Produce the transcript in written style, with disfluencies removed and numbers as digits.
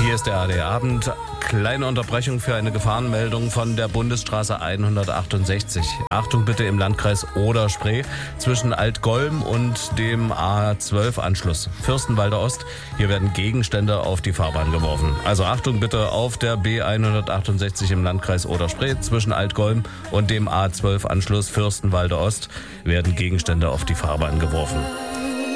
Hier ist der ARD Abend. Kleine Unterbrechung für eine Gefahrenmeldung von der Bundesstraße 168. Achtung bitte im Landkreis Oder-Spree zwischen Altgolm und dem A12-Anschluss Fürstenwalder Ost. Hier werden Gegenstände auf die Fahrbahn geworfen. Also Achtung bitte auf der B168 im Landkreis Oder-Spree zwischen Altgolm und dem A12-Anschluss Fürstenwalder Ost werden Gegenstände auf die Fahrbahn geworfen.